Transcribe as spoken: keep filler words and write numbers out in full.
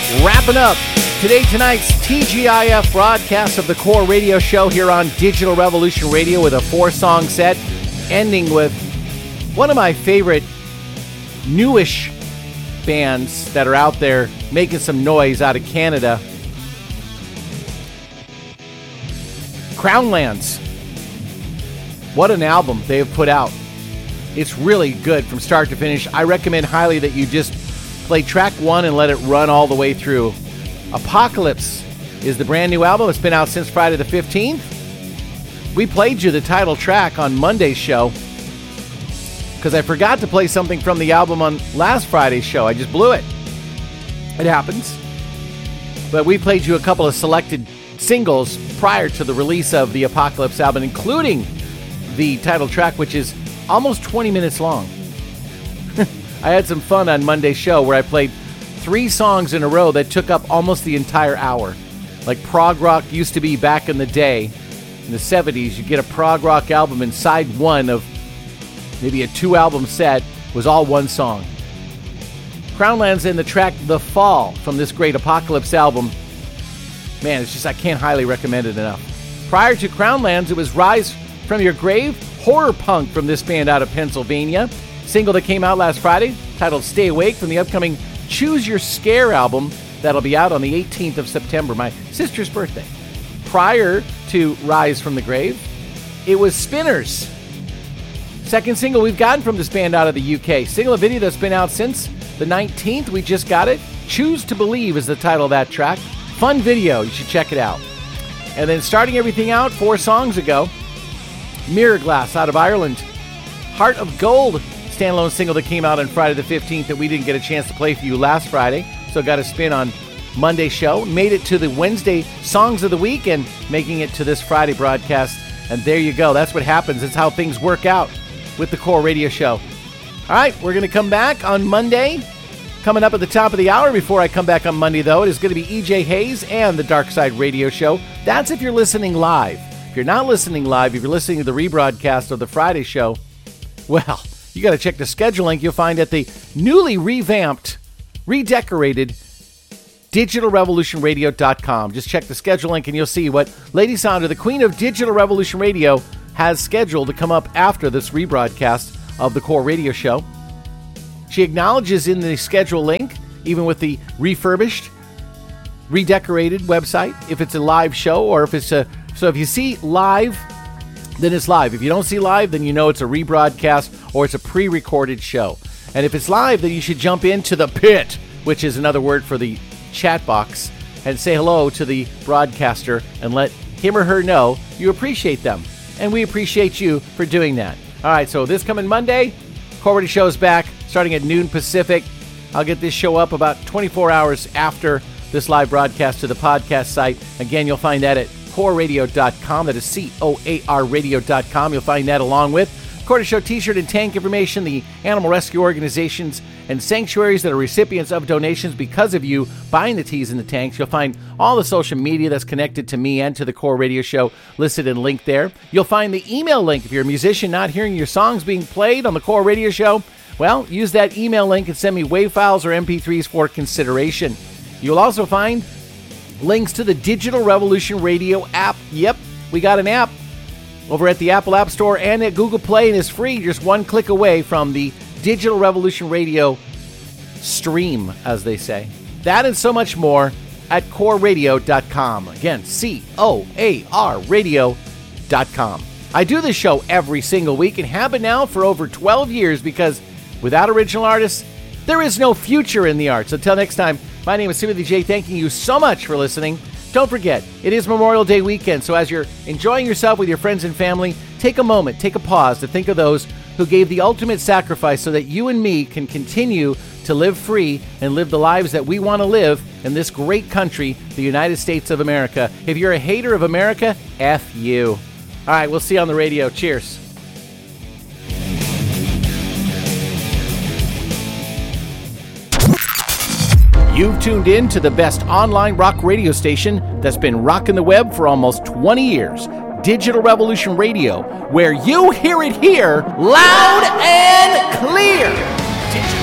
Wrapping up today, tonight's T G I F broadcast of the Core Radio Show here on Digital Revolution Radio with a four-song set, ending with one of my favorite newish bands that are out there making some noise out of Canada. Crownlands. What an album they have put out. It's really good from start to finish. I recommend highly that you just play track one and let it run all the way through. Apocalypse is the brand new album. It's been out since Friday the fifteenth. We played you the title track on Monday's show because I forgot to play something from the album on last Friday's show. I just blew it. It happens. But we played you a couple of selected singles prior to the release of the Apocalypse album, including the title track, which is almost twenty minutes long. I had some fun on Monday's show where I played three songs in a row that took up almost the entire hour. Like prog rock used to be back in the day. In the seventies, you get a prog rock album and side one of maybe a two-album set was all one song. Crownlands in the track The Fall from this great Apocalypse album. Man, it's just, I can't highly recommend it enough. Prior to Crownlands, it was Rise From Your Grave, horror punk from this band out of Pennsylvania. Single that came out last Friday, titled Stay Awake, from the upcoming Choose Your Scare album that'll be out on the eighteenth of September, my sister's birthday. Prior to Rise From the Grave, it was Spinners. Second single we've gotten from this band out of the U K. Single video that's been out since the nineteenth. We just got it. Choose to Believe is the title of that track. Fun video. You should check it out. And then starting everything out four songs ago, Mirror Glass out of Ireland. Heart of Gold, standalone single that came out on Friday the fifteenth that we didn't get a chance to play for you last Friday. So got a spin on Monday's show. Made it to the Wednesday Songs of the Week and making it to this Friday broadcast. And there you go. That's what happens. It's how things work out with the Core Radio Show. All right, we're going to come back on Monday. Coming up at the top of the hour before I come back on Monday, though, it is going to be E J Hayes and the Dark Side Radio Show. That's if you're listening live. If you're not listening live, if you're listening to the rebroadcast of the Friday show, well, you got to check the schedule link you'll find at the newly revamped, redecorated digital revolution radio dot com. Just check the schedule link and you'll see what Lady Sandra, the queen of Digital Revolution Radio, has scheduled to come up after this rebroadcast of the Core Radio Show. She acknowledges in the schedule link, even with the refurbished, redecorated website, if it's a live show or if it's a... So if you see live, then it's live. If you don't see live, then you know it's a rebroadcast or it's a pre-recorded show. And if it's live, then you should jump into the pit, which is another word for the chat box, and say hello to the broadcaster and let him or her know you appreciate them. And we appreciate you for doing that. All right, so this coming Monday, Core Radio Show is back starting at noon Pacific. I'll get this show up about twenty-four hours after this live broadcast to the podcast site. Again, you'll find that at core radio dot com. That is C O A R radio dot com. You'll find that along with Core Radio Show t-shirt and tank information, the animal rescue organizations and sanctuaries that are recipients of donations because of you buying the teas and the tanks. You'll find all the social media that's connected to me and to the Core Radio Show listed and linked there. You'll find the email link if you're a musician not hearing your songs being played on the Core Radio Show. Well, use that email link and send me WAV files or M P threes for consideration. You'll also find links to the Digital Revolution Radio app. Yep, we got an app over at the Apple App Store and at Google Play, and it's free, just one click away from the Digital Revolution Radio stream, as they say. That and so much more at core radio dot com. Again, C O A R radio dot com. I do this show every single week and have been now for over twelve years because without original artists, there is no future in the arts. Until next time, my name is Timothy J. Thanking you so much for listening. Don't forget, it is Memorial Day weekend, so as you're enjoying yourself with your friends and family, take a moment, take a pause to think of those who gave the ultimate sacrifice so that you and me can continue to live free and live the lives that we want to live in this great country, the United States of America. If you're a hater of America, F you. All right, we'll see you on the radio. Cheers. You've tuned in to the best online rock radio station that's been rocking the web for almost twenty years. Digital Revolution Radio, where you hear it here loud and clear.